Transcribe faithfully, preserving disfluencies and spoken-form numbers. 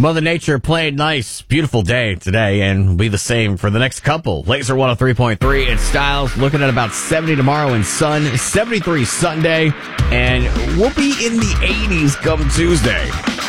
Mother Nature played nice. Beautiful day today, and will be the same for the next couple. Laser one oh three point three in Styles, looking at about seventy tomorrow in sun, seventy-three Sunday, and we'll be in the eighties come Tuesday.